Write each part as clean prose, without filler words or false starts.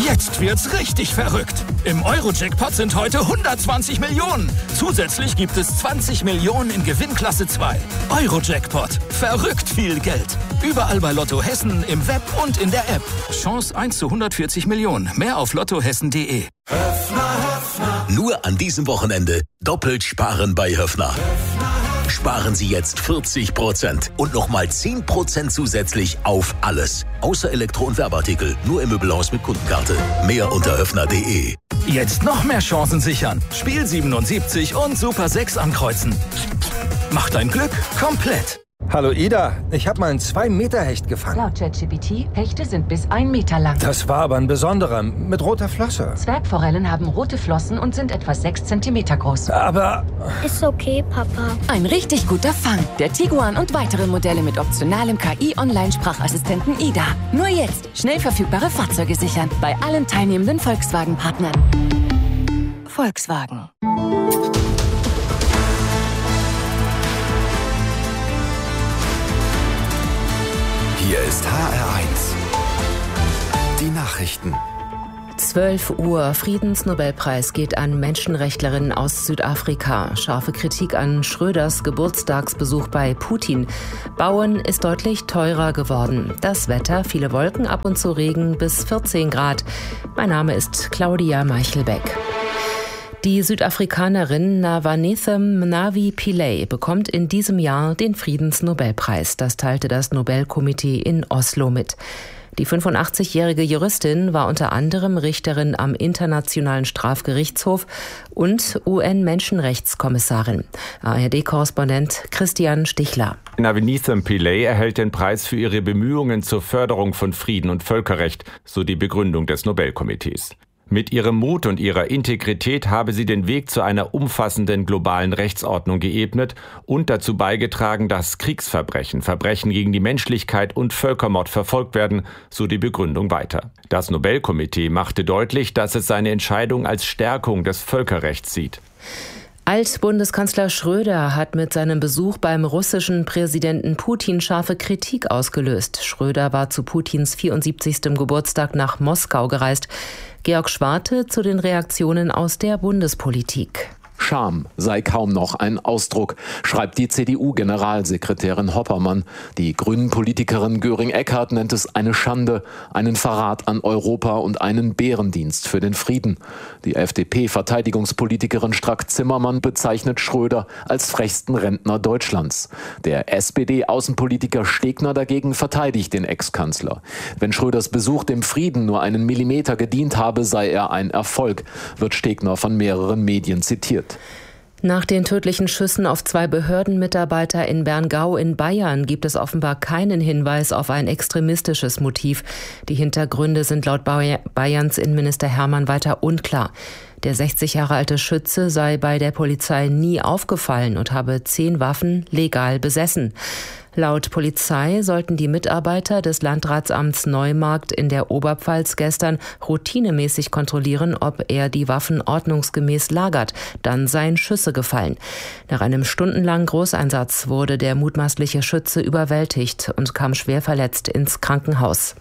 Jetzt wird's richtig verrückt. Im Euro-Jackpot sind heute 120 Millionen. Zusätzlich gibt es 20 Millionen in Gewinnklasse 2. Euro-Jackpot. Verrückt viel Geld. Überall bei Lotto Hessen, im Web und in der App. Chance 1 zu 140 Millionen. Mehr auf lottohessen.de. Nur an diesem Wochenende doppelt sparen bei Höffner. Sparen Sie jetzt 40% und nochmal 10% zusätzlich auf alles. Außer Elektro- und Werbeartikel. Nur im Möbelhaus mit Kundenkarte. Mehr unter höffner.de. Jetzt noch mehr Chancen sichern. Spiel 77 und Super 6 ankreuzen. Macht dein Glück komplett. Hallo Ida, ich habe mal einen 2-Meter-Hecht gefangen. Laut ChatGPT, Hechte sind bis 1 Meter lang. Das war aber ein besonderer, mit roter Flosse. Zwergforellen haben rote Flossen und sind etwa 6 Zentimeter groß. Aber... Ist okay, Papa. Ein richtig guter Fang. Der Tiguan und weitere Modelle mit optionalem KI-Online-Sprachassistenten Ida. Nur jetzt schnell verfügbare Fahrzeuge sichern. Bei allen teilnehmenden Volkswagen-Partnern. Volkswagen. Hier ist HR1. Die Nachrichten. 12 Uhr. Friedensnobelpreis geht an Menschenrechtlerinnen aus Südafrika. Scharfe Kritik an Schröders Geburtstagsbesuch bei Putin. Bauen ist deutlich teurer geworden. Das Wetter, viele Wolken, ab und zu Regen bis 14 Grad. Mein Name ist Claudia Meichelbeck. Die Südafrikanerin Navanethem Mnavi-Pillay bekommt in diesem Jahr den Friedensnobelpreis. Das teilte das Nobelkomitee in Oslo mit. Die 85-jährige Juristin war unter anderem Richterin am Internationalen Strafgerichtshof und UN-Menschenrechtskommissarin. ARD-Korrespondent Christian Stichler. Navanethem Pillay erhält den Preis für ihre Bemühungen zur Förderung von Frieden und Völkerrecht, so die Begründung des Nobelkomitees. Mit ihrem Mut und ihrer Integrität habe sie den Weg zu einer umfassenden globalen Rechtsordnung geebnet und dazu beigetragen, dass Kriegsverbrechen, Verbrechen gegen die Menschlichkeit und Völkermord verfolgt werden, so die Begründung weiter. Das Nobelkomitee machte deutlich, dass es seine Entscheidung als Stärkung des Völkerrechts sieht. Altbundeskanzler Schröder hat mit seinem Besuch beim russischen Präsidenten Putin scharfe Kritik ausgelöst. Schröder war zu Putins 74. Geburtstag nach Moskau gereist. Georg Schwarte zu den Reaktionen aus der Bundespolitik. Scham sei kaum noch ein Ausdruck, schreibt die CDU-Generalsekretärin Hoppermann. Die Grünen-Politikerin Göring-Eckardt nennt es eine Schande, einen Verrat an Europa und einen Bärendienst für den Frieden. Die FDP-Verteidigungspolitikerin Strack-Zimmermann bezeichnet Schröder als frechsten Rentner Deutschlands. Der SPD-Außenpolitiker Stegner dagegen verteidigt den Ex-Kanzler. Wenn Schröders Besuch dem Frieden nur einen Millimeter gedient habe, sei er ein Erfolg, wird Stegner von mehreren Medien zitiert. Nach den tödlichen Schüssen auf 2 Behördenmitarbeiter in Berngau in Bayern gibt es offenbar keinen Hinweis auf ein extremistisches Motiv. Die Hintergründe sind laut Bayerns Innenminister Hermann weiter unklar. Der 60 Jahre alte Schütze sei bei der Polizei nie aufgefallen und habe 10 Waffen legal besessen. Laut Polizei sollten die Mitarbeiter des Landratsamts Neumarkt in der Oberpfalz gestern routinemäßig kontrollieren, ob er die Waffen ordnungsgemäß lagert. Dann seien Schüsse gefallen. Nach einem stundenlangen Großeinsatz wurde der mutmaßliche Schütze überwältigt und kam schwer verletzt ins Krankenhaus.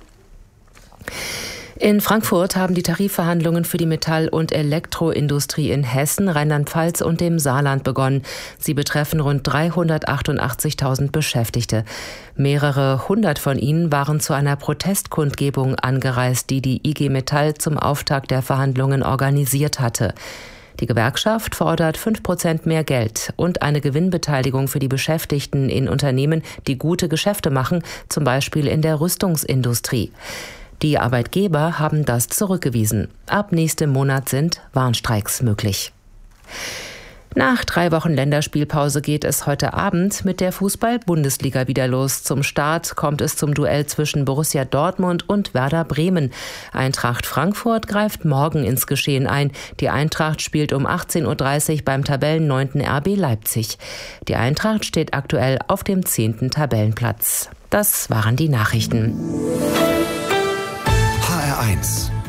In Frankfurt haben die Tarifverhandlungen für die Metall- und Elektroindustrie in Hessen, Rheinland-Pfalz und dem Saarland begonnen. Sie betreffen rund 388.000 Beschäftigte. Mehrere hundert von ihnen waren zu einer Protestkundgebung angereist, die die IG Metall zum Auftakt der Verhandlungen organisiert hatte. Die Gewerkschaft fordert 5% mehr Geld und eine Gewinnbeteiligung für die Beschäftigten in Unternehmen, die gute Geschäfte machen, zum Beispiel in der Rüstungsindustrie. Die Arbeitgeber haben das zurückgewiesen. Ab nächstem Monat sind Warnstreiks möglich. Nach 3 Wochen Länderspielpause geht es heute Abend mit der Fußball-Bundesliga wieder los. Zum Start kommt es zum Duell zwischen Borussia Dortmund und Werder Bremen. Eintracht Frankfurt greift morgen ins Geschehen ein. Die Eintracht spielt um 18.30 Uhr beim Tabellen-9. RB Leipzig. Die Eintracht steht aktuell auf dem 10. Tabellenplatz. Das waren die Nachrichten. HR1,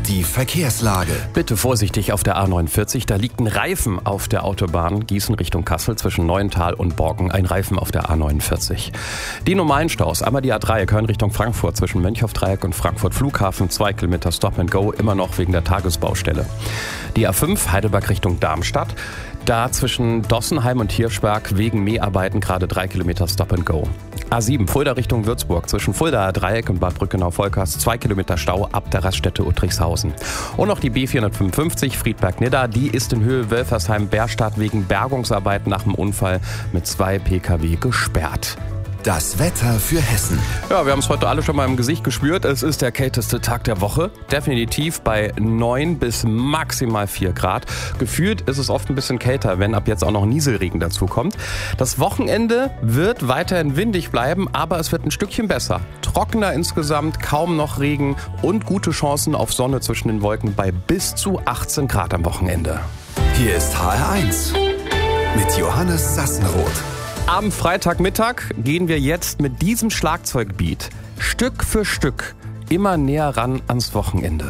Die Verkehrslage. Bitte vorsichtig auf der A49. Da liegt ein Reifen auf der Autobahn Gießen Richtung Kassel zwischen Neuental und Borken. Ein Reifen auf der A49. Die normalen Staus. Einmal die A3 Köln Richtung Frankfurt zwischen Mönchhoff-Dreieck und Frankfurt Flughafen. 2 Kilometer Stop and Go. Immer noch wegen der Tagesbaustelle. Die A5 Heidelberg Richtung Darmstadt. Da zwischen Dossenheim und Hirschberg wegen Mäharbeiten gerade 3 Kilometer Stop and Go. A7 Fulda Richtung Würzburg zwischen Fuldaer Dreieck und Bad Brückenau-Volkers 2 Kilometer Stau ab der Raststätte Uttrichshausen. Und noch die B455 Friedberg-Nidda, die ist in Höhe Wölfersheim-Berstadt wegen Bergungsarbeiten nach dem Unfall mit 2 Pkw gesperrt. Das Wetter für Hessen. Ja, wir haben es heute alle schon mal im Gesicht gespürt. Es ist der kälteste Tag der Woche. Definitiv bei 9 bis maximal 4 Grad. Gefühlt ist es oft ein bisschen kälter, wenn ab jetzt auch noch Nieselregen dazu kommt. Das Wochenende wird weiterhin windig bleiben, aber es wird ein Stückchen besser. Trockener insgesamt, kaum noch Regen und gute Chancen auf Sonne zwischen den Wolken bei bis zu 18 Grad am Wochenende. Hier ist HR1 mit Johannes Sassenroth. Am Freitagmittag gehen wir jetzt mit diesem Schlagzeugbeat Stück für Stück immer näher ran ans Wochenende.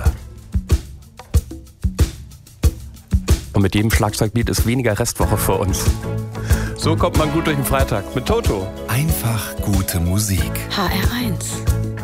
Und mit jedem Schlagzeugbeat ist weniger Restwoche vor uns. So kommt man gut durch den Freitag mit Toto. Einfach gute Musik. HR1